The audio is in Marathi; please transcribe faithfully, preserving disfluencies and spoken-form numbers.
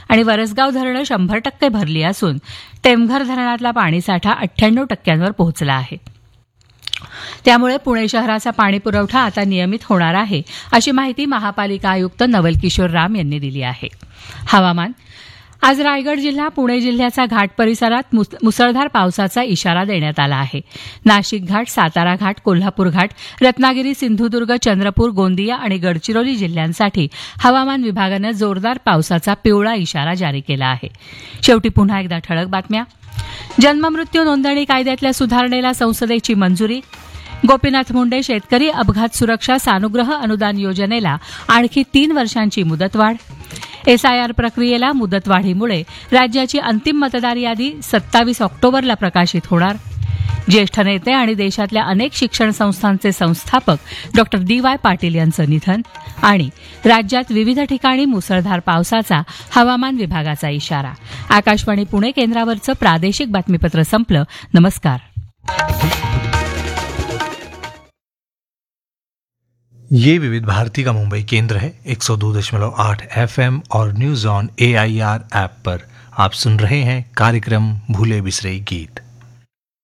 आणि वरसगाव धरणं शंभर टक्के भरली असून टेमघर धरणातला पाणीसाठा अठ्ठ्याण्णव टक्क्यांवर पोहोचला आहे. त्यामुळे पुणे शहराचा पाणी पुरवठा आता नियमित होणार आहे, अशी माहिती महापालिका आयुक्त नवल किशोर राम यांनी दिली आहे. हवामान. आज रायगड जिल्हा, पुणे जिल्ह्याचा घाट परिसरात मुसळधार पावसाचा इशारा देण्यात आला आहे. नाशिक घाट, सातारा घाट, कोल्हापूर घाट, रत्नागिरी, सिंधुदुर्ग, चंद्रपूर, गोंदिया आणि गडचिरोली जिल्ह्यांसाठी हवामान विभागानं जोरदार पावसाचा पिवळा इशारा जारी केला आहे. शेवटी पुन्हा एकदा ठळक बातम्या. जन्ममृत्यू नोंदणी कायद्यातल्या सुधारणेला संसदेची मंजुरी. गोपीनाथ मुंडे शेतकरी अपघात सुरक्षा सानुग्रह अनुदान योजनेला आणखी तीन वर्षांची मुदतवाढ. एसआयआर प्रक्रियेला मुदतवाढीमुळे राज्याची अंतिम मतदार यादी सत्तावीस ऑक्टोबरला प्रकाशित होणार. ज्येष्ठ नेते आणि देशातल्या अनेक शिक्षण संस्थांचे संस्थापक डॉक्टर डी वाय पाटील यांचं निधन. आणि राज्यात विविध ठिकाणी मुसळधार पावसाचा हवामान विभागाचा इशारा. आकाशवाणी पुणे केंद्रावरचं प्रादेशिक बातमीपत्र संपलं. नमस्कार. ये विविध भारती का मुंबई केंद्र है एक सौ दो दशमलव आठ एफ एम और news on A I R app पर आप सुन रहे हैं कार्यक्रम भूले बिसरे गीत.